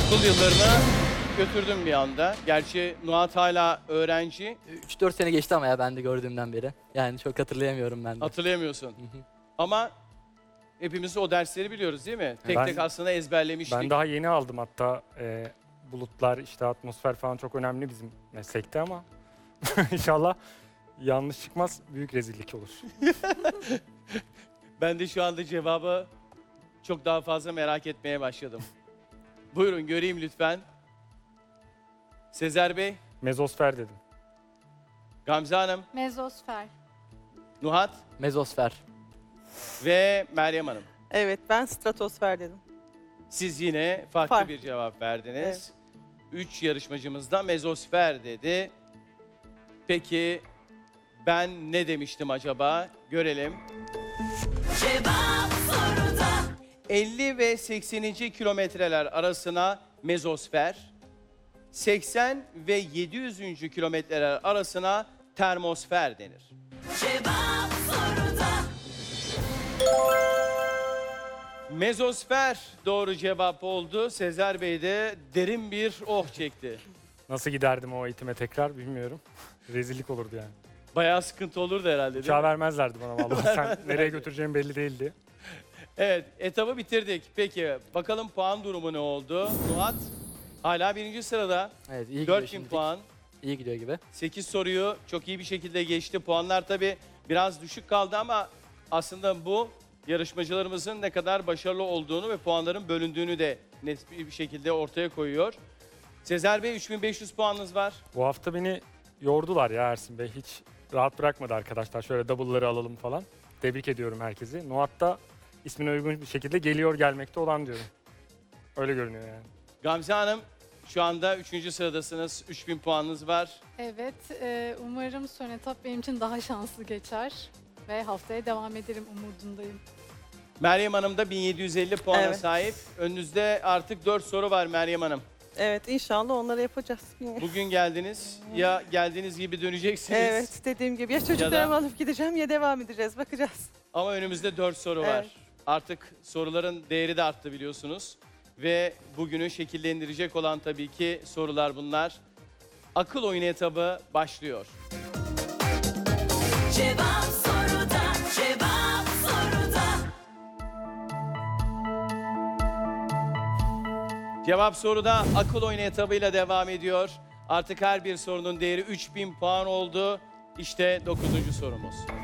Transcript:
Okul yıllarına götürdüm bir anda. Gerçi Nuhat hala öğrenci. 3-4 sene geçti ama ya ben de gördüğümden beri. Yani çok hatırlayamıyorum ben de. Hatırlayamıyorsun. Ama hepimiz o dersleri biliyoruz değil mi? Tek Ben- tek aslında ezberlemiştik. Ben daha yeni aldım hatta bulutlar işte atmosfer falan çok önemli bizim meslekte ama inşallah yanlış çıkmaz, büyük rezillik olur. Ben de şu anda cevabı çok daha fazla merak etmeye başladım. Buyurun göreyim lütfen. Sezer Bey, Mezosfer dedim. Gamze Hanım, Mezosfer. Nuhat Mezosfer. ve Meryem Hanım. Evet, ben stratosfer dedim. Siz yine farklı Fark. bir cevap verdiniz. 3 yarışmacımız da mezosfer dedi. Peki ben ne demiştim acaba? Görelim. Cevap soruda. 50 ve 80. kilometreler arasına mezosfer, 80 ve 700. kilometreler arasına termosfer denir. Cevap soruda. Mezosfer doğru cevap oldu. Sezer Bey de derin bir oh çekti. Nasıl giderdim o eğitime tekrar bilmiyorum. Rezillik olurdu yani. Bayağı sıkıntı olurdu herhalde değil Uçağı mi? vermezlerdi bana vallahi. Sen nereye götüreceğim belli değildi. Evet, etabı bitirdik. Peki bakalım puan durumu ne oldu? Nuhat hala birinci sırada. Evet iyi gidiyor 4000 şimdilik. puan. İyi gidiyor gibi. 8 soruyu çok iyi bir şekilde geçti. Puanlar tabii biraz düşük kaldı ama aslında bu yarışmacılarımızın ne kadar başarılı olduğunu ve puanların bölündüğünü de net bir şekilde ortaya koyuyor. Sezer Bey 3500 puanınız var. Bu hafta beni yordular ya Ersin Bey. Hiç rahat bırakmadı arkadaşlar. Şöyle double'ları alalım falan. Tebrik ediyorum herkesi. Nuhat da ismine uygun bir şekilde geliyor gelmekte olan diyorum. Öyle görünüyor yani. Gamze Hanım şu anda 3. sıradasınız. 3000 puanınız var. Evet, umarım son etap benim için daha şanslı geçer. Ve haftaya devam ederim umudundayım. Meryem Hanım da 1750 puana Evet. sahip. Önünüzde artık 4 soru var Meryem Hanım. Evet, inşallah onları yapacağız. Bugün geldiniz. Ya geldiğiniz gibi döneceksiniz. Evet, dediğim gibi ya çocuklarımı da- alıp gideceğim ya devam edeceğiz. Bakacağız. Ama önümüzde 4 soru var. Evet. Artık soruların değeri de arttı biliyorsunuz. Ve bugünü şekillendirecek olan tabii ki sorular bunlar. Akıl oyunu etabı başlıyor. Cevap soruda. Cevap soruda. Cevap soruda akıl oyunu etabıyla devam ediyor. Artık her bir sorunun değeri 3000 puan oldu. İşte 9. sorumuz.